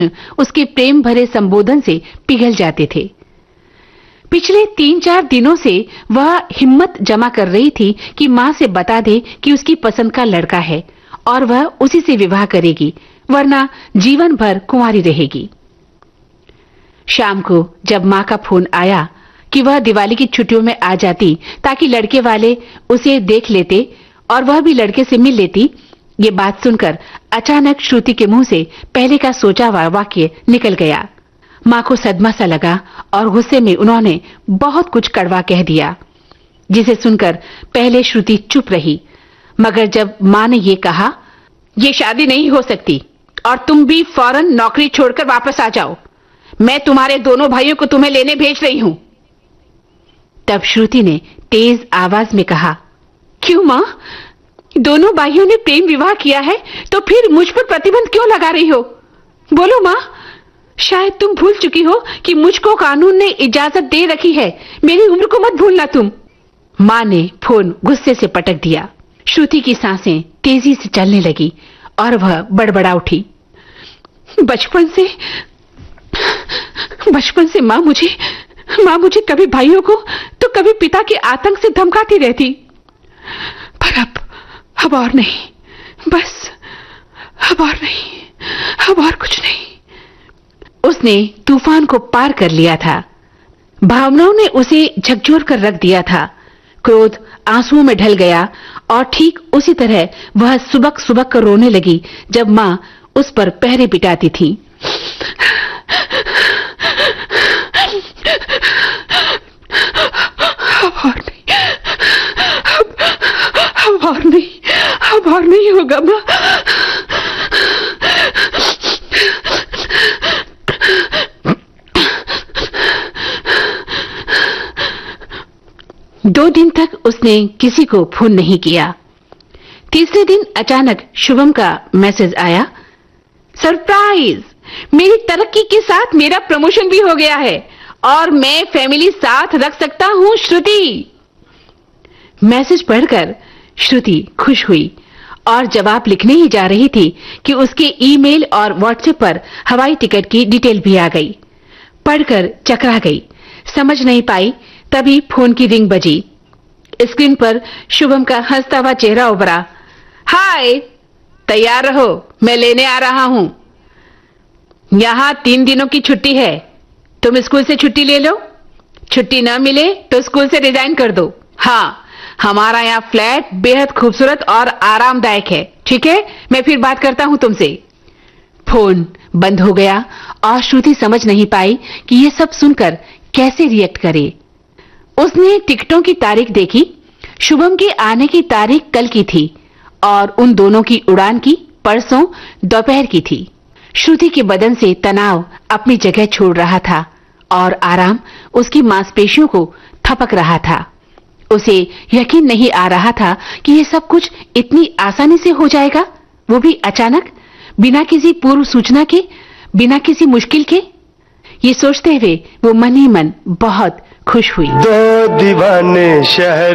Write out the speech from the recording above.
उसके प्रेम भरे संबोधन से पिघल जाते थे। पिछले 3-4 दिनों से वह हिम्मत जमा कर रही थी कि मां से बता दे कि उसकी पसंद का लड़का है और वह उसी से विवाह करेगी, वरना जीवन भर कुंवारी रहेगी। शाम को जब मां का फोन आया कि वह दिवाली की छुट्टियों में आ जाती ताकि लड़के वाले उसे देख लेते और वह भी लड़के से मिल लेती, ये बात सुनकर अचानक श्रुति के मुंह से पहले का सोचा हुआ वाक्य निकल गया। मां को सदमा सा लगा और गुस्से में उन्होंने बहुत कुछ कड़वा कह दिया, जिसे सुनकर पहले श्रुति चुप रही। मगर जब मां ने ये कहा, ये शादी नहीं हो सकती और तुम भी फौरन नौकरी छोड़कर वापस आ जाओ, मैं तुम्हारे दोनों भाइयों को तुम्हें लेने भेज रही हूं। तब श्रुति ने तेज आवाज में कहा, क्यों मां? दोनों भाइयों ने प्रेम विवाह किया है तो फिर मुझ पर प्रतिबंध क्यों लगा रही हो? बोलो मां, शायद तुम भूल चुकी हो कि मुझको कानून ने इजाजत दे रखी है, मेरी उम्र को मत भूलना तुम। मां ने फोन गुस्से से पटक दिया। श्रुति की सांसें तेजी से चलने लगी और वह बड़बड़ा उठी। बचपन से मां मुझे कभी भाइयों को तो कभी पिता के आतंक से धमकाती रहती, पर अब और नहीं, बस अब और नहीं, अब और कुछ नहीं। उसने तूफान को पार कर लिया था। भावनाओं ने उसे झकझोर कर रख दिया था। क्रोध आंसुओं में ढल गया और ठीक उसी तरह वह सुबक कर रोने लगी जब मां उस पर पहरे बिठाती थी। अब और नहीं होगा मां। दो दिन तक उसने किसी को फोन नहीं किया। तीसरे दिन अचानक शुभम का मैसेज आया, सरप्राइज, मेरी तरक्की के साथ मेरा प्रमोशन भी हो गया है और मैं फैमिली साथ रख सकता हूं श्रुति। मैसेज पढ़कर श्रुति खुश हुई और जवाब लिखने ही जा रही थी कि उसके ईमेल और व्हाट्सएप पर हवाई टिकट की डिटेल भी आ गई। पढ़कर चकरा गई, समझ नहीं पाई। तभी फोन की रिंग बजी। स्क्रीन पर शुभम का हंसता हुआ चेहरा उभरा। हाय, तैयार रहो, मैं लेने आ रहा हूं। यहां 3 दिनों की छुट्टी है, तुम स्कूल से छुट्टी ले लो, छुट्टी न मिले तो स्कूल से रिजाइन कर दो। हाँ, हमारा यहाँ फ्लैट बेहद खूबसूरत और आरामदायक है, ठीक है? मैं फिर बात करता हूं तुमसे। फोन बंद हो गया और श्रुति समझ नहीं पाई कि ये सब सुनकर कैसे रिएक्ट करे। उसने टिकटों की तारीख देखी। शुभम के आने की तारीख कल की थी और उन दोनों की उड़ान की परसों दोपहर की थी। श्रुति के बदन से तनाव अपनी जगह छोड़ रहा था और आराम उसकी मांसपेशियों को थपक रहा था। उसे यकीन नहीं आ रहा था कि ये सब कुछ इतनी आसानी से हो जाएगा, वो भी अचानक, बिना किसी पूर्व सूचना के, बिना किसी मुश्किल के। ये सोचते हुए वो मन ही मन बहुत खुश हुई। 2 दीवाने शहर